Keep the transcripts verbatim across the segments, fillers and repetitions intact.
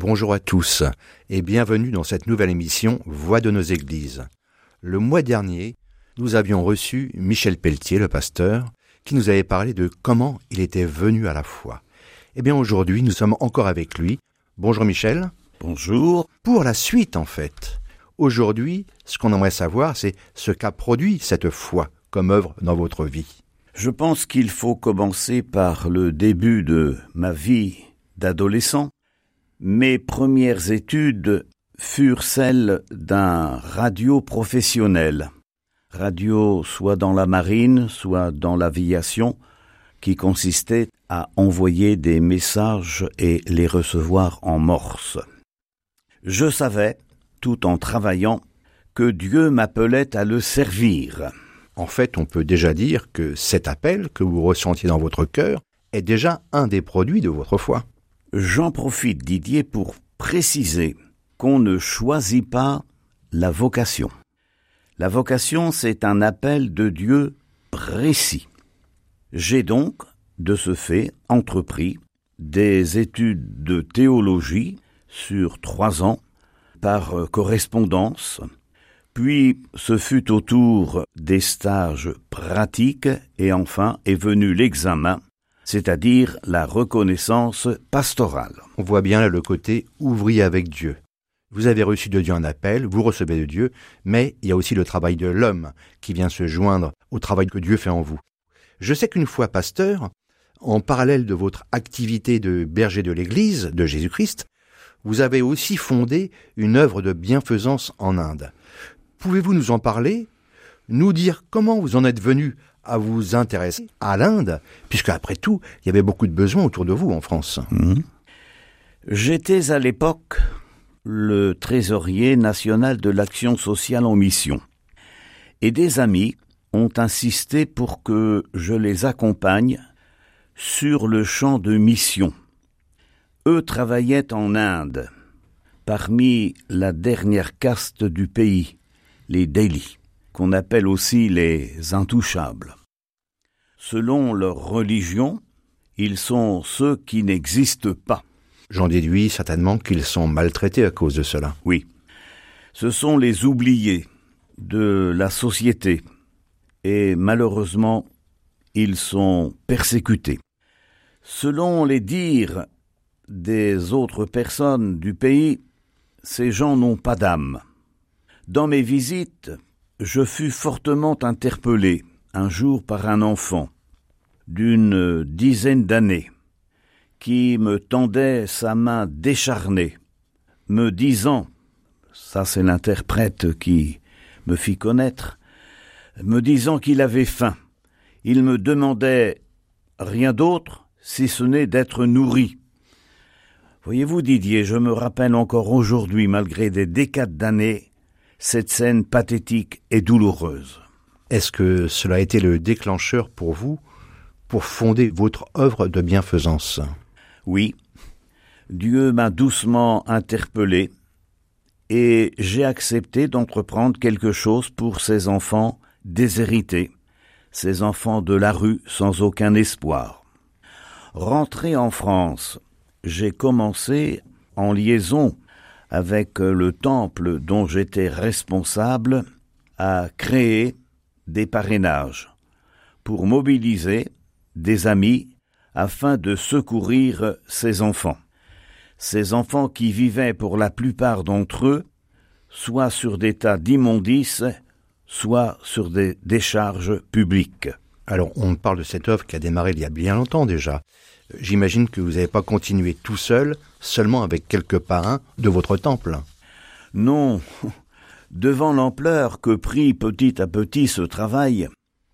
Bonjour à tous et bienvenue dans cette nouvelle émission Voix de nos églises. Le mois dernier, nous avions reçu Michel Pelletier, le pasteur, qui nous avait parlé de comment il était venu à la foi. Eh bien aujourd'hui, nous sommes encore avec lui. Bonjour Michel. Bonjour. Pour la suite en fait, aujourd'hui, ce qu'on aimerait savoir, c'est ce qu'a produit cette foi comme œuvre dans votre vie. Je pense qu'il faut commencer par le début de ma vie d'adolescent. Mes premières études furent celles d'un radio professionnel. Radio soit dans la marine, soit dans l'aviation, qui consistait à envoyer des messages et les recevoir en morse. Je savais, tout en travaillant, que Dieu m'appelait à le servir. En fait, on peut déjà dire que cet appel que vous ressentiez dans votre cœur est déjà un des produits de votre foi. J'en profite, Didier, pour préciser qu'on ne choisit pas la vocation. La vocation, c'est un appel de Dieu précis. J'ai donc, de ce fait, entrepris des études de théologie sur trois ans par correspondance, puis ce fut au tour des stages pratiques et enfin est venu l'examen, c'est-à-dire la reconnaissance pastorale. On voit bien là le côté ouvrier avec Dieu. Vous avez reçu de Dieu un appel, vous recevez de Dieu, mais il y a aussi le travail de l'homme qui vient se joindre au travail que Dieu fait en vous. Je sais qu'une fois pasteur, en parallèle de votre activité de berger de l'Église de Jésus-Christ, vous avez aussi fondé une œuvre de bienfaisance en Inde. Pouvez-vous nous en parler, nous dire comment vous en êtes venu à vous intéresser à l'Inde, puisque après tout, il y avait beaucoup de besoins autour de vous en France. Mmh. J'étais à l'époque le trésorier national de l'action sociale en mission, et des amis ont insisté pour que je les accompagne sur le champ de mission. Eux travaillaient en Inde, parmi la dernière caste du pays, les Daily, qu'on appelle aussi les intouchables. Selon leur religion, ils sont ceux qui n'existent pas. J'en déduis certainement qu'ils sont maltraités à cause de cela. Oui, ce sont les oubliés de la société et malheureusement, ils sont persécutés. Selon les dires des autres personnes du pays, ces gens n'ont pas d'âme. Dans mes visites, je fus fortement interpellé un jour par un enfant d'une dizaine d'années qui me tendait sa main décharnée, me disant, ça c'est l'interprète qui me fit connaître, me disant qu'il avait faim. Il me demandait rien d'autre si ce n'est d'être nourri. Voyez-vous Didier, je me rappelle encore aujourd'hui, malgré des décades d'années, cette scène pathétique et douloureuse. Est-ce que cela a été le déclencheur pour vous, pour fonder votre œuvre de bienfaisance ? Oui, Dieu m'a doucement interpellé et j'ai accepté d'entreprendre quelque chose pour ces enfants déshérités, ces enfants de la rue sans aucun espoir. Rentré en France, j'ai commencé en liaison avec le temple dont j'étais responsable à créer des parrainages pour mobiliser des amis afin de secourir ces enfants. Ces enfants qui vivaient pour la plupart d'entre eux soit sur des tas d'immondices, soit sur des décharges publiques. Alors, on parle de cette œuvre qui a démarré il y a bien longtemps déjà. J'imagine que vous n'avez pas continué tout seul, seulement avec quelques parrains de votre temple. Non, devant l'ampleur que prit petit à petit ce travail,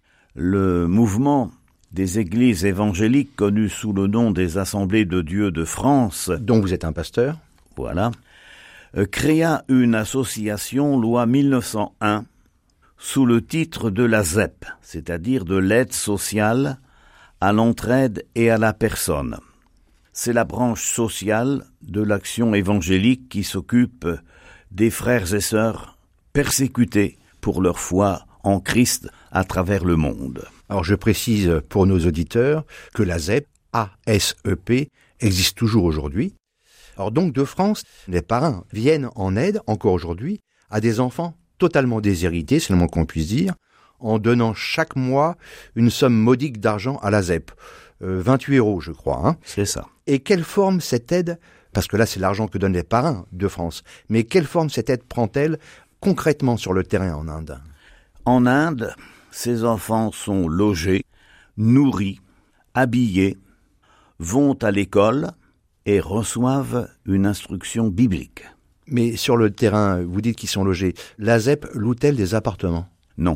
le mouvement des églises évangéliques connues sous le nom des Assemblées de Dieu de France, dont vous êtes un pasteur, voilà, euh, créa une association loi mille neuf cent un sous le titre de la Z E P, c'est-à-dire de l'aide sociale à l'entraide et à la personne. C'est la branche sociale de l'action évangélique qui s'occupe des frères et sœurs persécutés pour leur foi en Christ à travers le monde. Alors je précise pour nos auditeurs que la Z E P, A S E P, existe toujours aujourd'hui. Alors donc de France, les parrains viennent en aide, encore aujourd'hui, à des enfants totalement déshérités, c'est le moins qu'on puisse dire, en donnant chaque mois une somme modique d'argent à la Z E P. Euh, vingt-huit euros, je crois. Hein. C'est ça. Et quelle forme cette aide, parce que là c'est l'argent que donnent les parrains de France, mais quelle forme cette aide prend-elle concrètement sur le terrain en Inde ? En Inde, ces enfants sont logés, nourris, habillés, vont à l'école et reçoivent une instruction biblique. Mais sur le terrain, vous dites qu'ils sont logés. La Z E P loue-t-elle des appartements ? Non.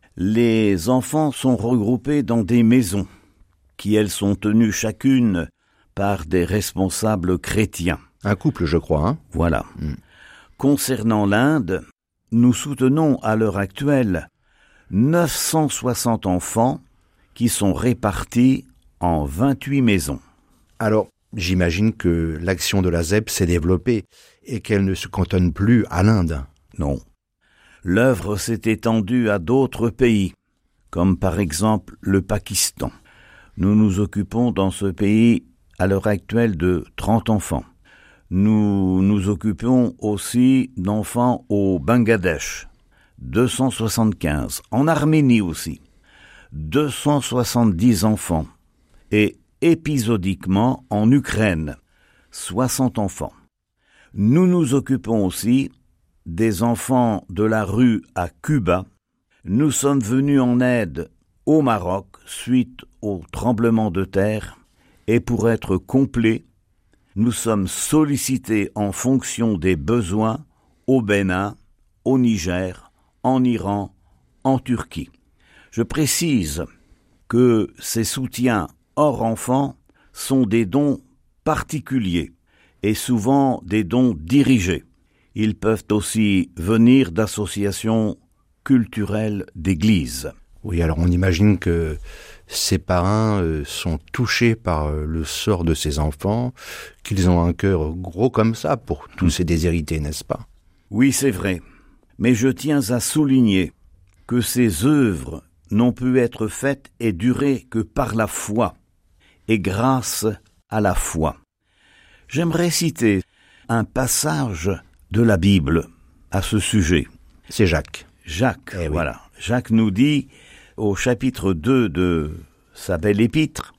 Les enfants sont regroupés dans des maisons, qui elles sont tenues chacune par des responsables chrétiens. Un couple, je crois. Hein ? Voilà. Mm. Concernant l'Inde, nous soutenons à l'heure actuelle neuf cent soixante enfants qui sont répartis en vingt-huit maisons. Alors, j'imagine que l'action de la Z E P s'est développée et qu'elle ne se cantonne plus à l'Inde. Non. L'œuvre s'est étendue à d'autres pays, comme par exemple le Pakistan. Nous nous occupons dans ce pays à l'heure actuelle de trente enfants. Nous nous occupons aussi d'enfants au Bangladesh, deux cent soixante-quinze, en Arménie aussi, deux cent soixante-dix enfants, et épisodiquement en Ukraine, soixante enfants. Nous nous occupons aussi des enfants de la rue à Cuba. Nous sommes venus en aide au Maroc suite au tremblement de terre et pour être complets, nous sommes sollicités en fonction des besoins au Bénin, au Niger, en Iran, en Turquie. Je précise que ces soutiens hors enfants sont des dons particuliers et souvent des dons dirigés. Ils peuvent aussi venir d'associations culturelles d'églises. Oui, alors on imagine que ces parrains euh, sont touchés par euh, le sort de ces enfants, qu'ils ont un cœur gros comme ça pour tous ces déshérités, n'est-ce pas ? Oui, c'est vrai. Mais je tiens à souligner que ces œuvres n'ont pu être faites et durer que par la foi, et grâce à la foi. J'aimerais citer un passage de la Bible à ce sujet. C'est Jacques. Jacques, eh oui. voilà. Jacques nous dit au chapitre deux de sa belle épître,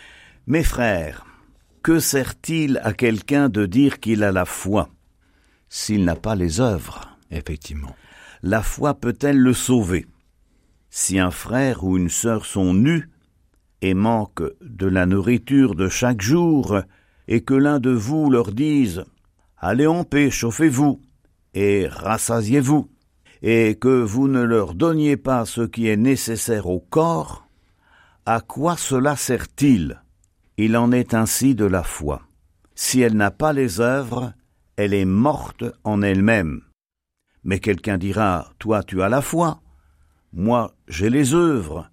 « Mes frères, que sert-il à quelqu'un de dire qu'il a la foi, s'il n'a pas les œuvres ? Effectivement. La foi peut-elle le sauver ? Si un frère ou une sœur sont nus et manquent de la nourriture de chaque jour, et que l'un de vous leur dise « Allez en paix, chauffez-vous et rassasiez-vous », et que vous ne leur donniez pas ce qui est nécessaire au corps, à quoi cela sert-il ? Il en est ainsi de la foi. Si elle n'a pas les œuvres, elle est morte en elle-même. Mais quelqu'un dira, toi tu as la foi, moi j'ai les œuvres.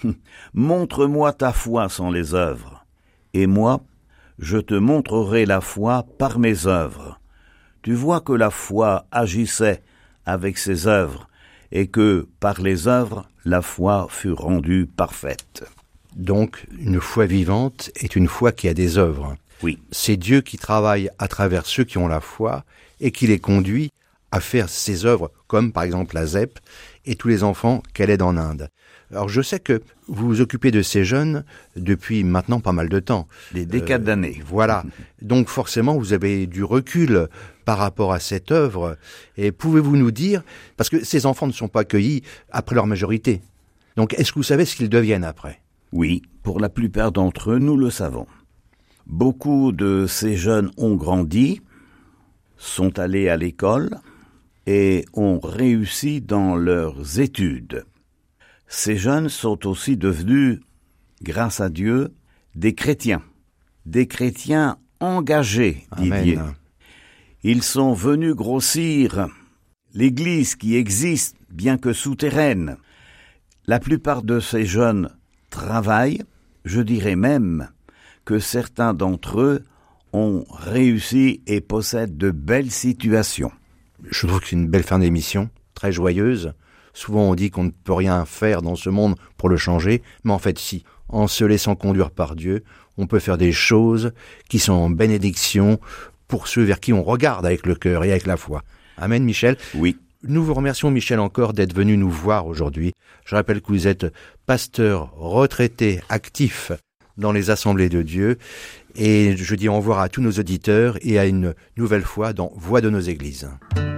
Montre-moi ta foi sans les œuvres, et moi je te montrerai la foi par mes œuvres. Tu vois que la foi agissait avec ses œuvres, et que, par les œuvres, la foi fut rendue parfaite. Donc, une foi vivante est une foi qui a des œuvres. Oui. C'est Dieu qui travaille à travers ceux qui ont la foi et qui les conduit à faire ses œuvres, comme par exemple la Z E P et tous les enfants qu'elle aide en Inde. Alors je sais que vous vous occupez de ces jeunes depuis maintenant pas mal de temps. Des décades euh, d'années. Voilà. Donc forcément, vous avez du recul par rapport à cette œuvre. Et pouvez-vous nous dire, parce que ces enfants ne sont pas accueillis après leur majorité. Donc est-ce que vous savez ce qu'ils deviennent après ? Oui, pour la plupart d'entre eux, nous le savons. Beaucoup de ces jeunes ont grandi, sont allés à l'école et ont réussi dans leurs études. Ces jeunes sont aussi devenus, grâce à Dieu, des chrétiens, des chrétiens engagés, Didier. Amen. Ils sont venus grossir l'Église qui existe, bien que souterraine. La plupart de ces jeunes travaillent, je dirais même que certains d'entre eux ont réussi et possèdent de belles situations. Je trouve que c'est une belle fin d'émission, très joyeuse. Souvent on dit qu'on ne peut rien faire dans ce monde pour le changer, mais en fait si, en se laissant conduire par Dieu, on peut faire des choses qui sont en bénédiction pour ceux vers qui on regarde avec le cœur et avec la foi. Amen, Michel. Oui. Nous vous remercions, Michel, encore d'être venu nous voir aujourd'hui. Je rappelle que vous êtes pasteur retraité, actif dans les assemblées de Dieu. Et je dis au revoir à tous nos auditeurs et à une nouvelle fois dans Voix de nos églises.